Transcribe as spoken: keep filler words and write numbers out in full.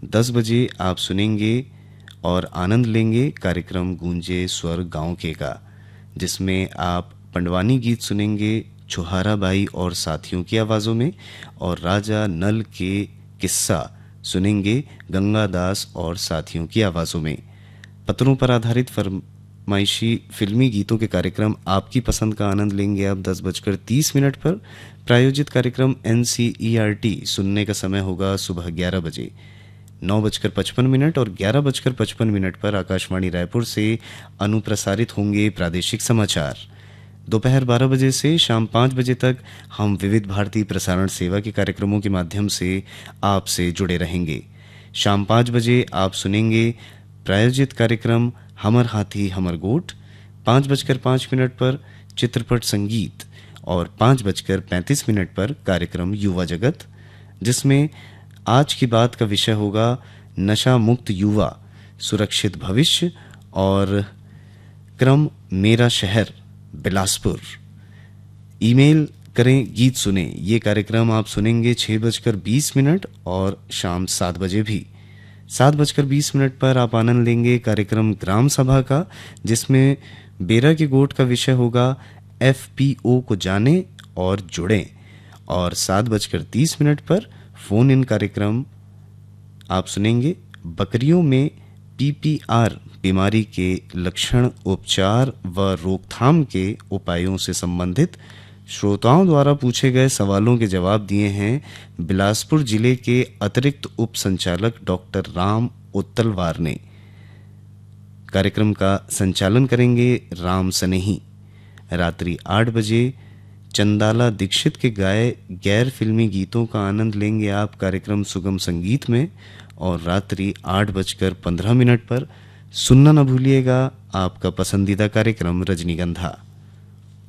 दस बजे आप सुनेंगे और आनंद लेंगे कार्यक्रम गूंजे स्वर गांव के का, जिसमें आप पंडवानी गीत सुनेंगे छुहारा बाई और साथियों की आवाज़ों में, और राजा नल के किस्सा सुनेंगे गंगादास और साथियों की आवाज़ों में। पत्रों पर आधारित फरमाइशी फिल्मी गीतों के कार्यक्रम आपकी पसंद का आनंद लेंगे आप दस बजकर तीस मिनट पर। प्रायोजित कार्यक्रम N C E R T सुनने का समय होगा सुबह ग्यारह बजे। नौ बजकर पचपन मिनट और ग्यारह बजकर पचपन मिनट पर आकाशवाणी रायपुर से अनुप्रसारित होंगे प्रादेशिक समाचार। दोपहर बारह बजे से शाम पाँच बजे तक हम विविध भारती प्रसारण सेवा के कार्यक्रमों के माध्यम से आपसे जुड़े रहेंगे। शाम पाँच बजे आप सुनेंगे प्रायोजित कार्यक्रम हमर हाथी हमर गोठ। पाँच बजकर पाँच मिनट पर चित्रपट संगीत और पाँच बजकर पैंतीस मिनट पर कार्यक्रम युवा जगत, जिसमें आज की बात का विषय होगा नशा मुक्त युवा सुरक्षित भविष्य और क्रम मेरा शहर बिलासपुर। ईमेल करें गीत सुने, ये कार्यक्रम आप सुनेंगे छः बजकर बीस मिनट और शाम सात बजे भी। सात बजकर बीस मिनट पर आप आनंद लेंगे कार्यक्रम ग्राम सभा का, जिसमें बेरा के गोट का विषय होगा एफ पी ओ को जाने और जुड़ें। और सात बजकर तीस मिनट पर फोन इन कार्यक्रम आप सुनेंगे बकरियों में पी पी आर बीमारी के लक्षण, उपचार व रोकथाम के उपायों से संबंधित श्रोताओं द्वारा पूछे गए सवालों के जवाब दिए हैं बिलासपुर जिले के अतिरिक्त उप संचालक डॉक्टर राम उत्तलवार ने। कार्यक्रम का संचालन करेंगे राम सनेही। रात्रि आठ बजे चंदाला दीक्षित के गाए गैर फिल्मी गीतों का आनंद लेंगे आप कार्यक्रम सुगम संगीत में। और रात्रि आठ बजकर पंद्रह मिनट पर सुनना न भूलिएगा आपका पसंदीदा कार्यक्रम रजनीगंधा।